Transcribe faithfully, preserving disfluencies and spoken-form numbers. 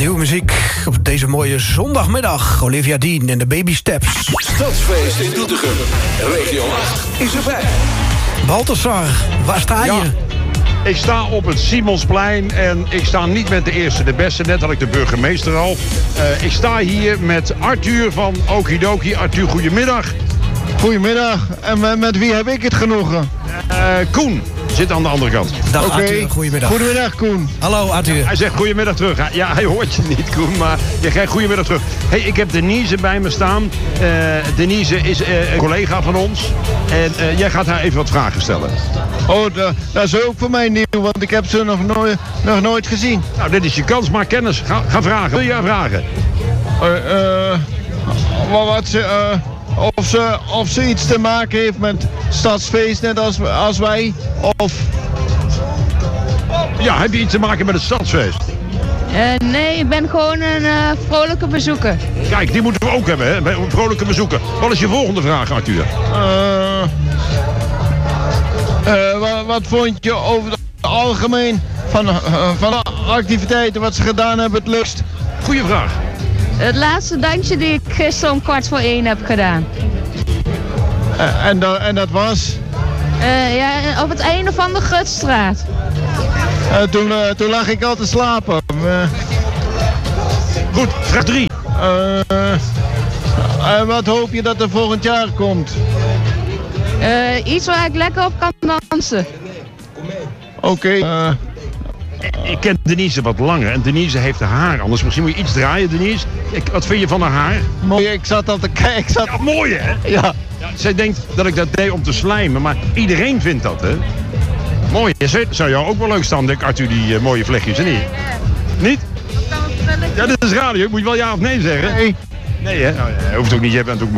Nieuwe muziek op deze mooie zondagmiddag. Olivia Dean en de Baby Steps. Stadsfeest in Doetinchem. Regio acht is erbij. Balthasar, waar sta je? Ja. Ik sta op het Simonsplein en ik sta niet met de eerste de beste. Net had ik de burgemeester al. Uh, ik sta hier met Arthur van Okidoki. Arthur, goedemiddag. Goedemiddag. En met, met wie heb ik het genoegen? Uh, Koen zit aan de andere kant. Dag Okay. Arthur, goedemiddag. Goedemiddag Koen. Hallo Arthur. Hij zegt goedemiddag terug. Ja, hij hoort je niet, Koen, maar je krijgt goedemiddag terug. Hey, ik heb Denise bij me staan. Uh, Denise is uh, een collega van ons. En uh, jij gaat haar even wat vragen stellen. Oh, da, dat is ook voor mij nieuw, want ik heb ze nog nooit, nog nooit gezien. Nou, dit is je kans, maak kennis. Ga, ga vragen. Wil je haar vragen? Uh, uh, wat, wat ze, uh, of, ze, of ze iets te maken heeft met stadsfeest, net als, als wij, of... Ja, heb je iets te maken met het stadsfeest? Uh, nee, ik ben gewoon een uh, vrolijke bezoeker. Kijk, die moeten we ook hebben, hè? Een vrolijke bezoeker. Wat is je volgende vraag, Arthur? Uh, uh, wat, wat vond je over het algemeen van, uh, van de activiteiten wat ze gedaan hebben het leukst? Goeie vraag. Het laatste dansje die ik gisteren om kwart voor één heb gedaan. Uh, en, da, en dat was? Uh, ja, op het einde van de Gutstraat. Uh, toen, uh, toen lag ik al te slapen. Uh, Goed, vraag drie. uh, uh, wat hoop je dat er volgend jaar komt? Uh, iets waar ik lekker op kan dansen. Oké. Okay. Uh, Ik ken Denise wat langer en Denise heeft haar anders. Misschien moet je iets draaien, Denise. Ik, wat vind je van haar haar? mooi, ik zat al te kijken. Zat... Ja, mooi hè? Ja. Ja, zij denkt dat ik dat deed om te slijmen, maar iedereen vindt dat, hè? Mooi. Zou, zou jou ook wel leuk staan, denk ik, Arthur, die uh, mooie vlechtjes, hè? Niet? Niet? Ja, dit is radio. Moet je wel ja of nee zeggen? Nee. Nee, hè? Oh, ja, hoeft ook niet. Jij bent ook mooi.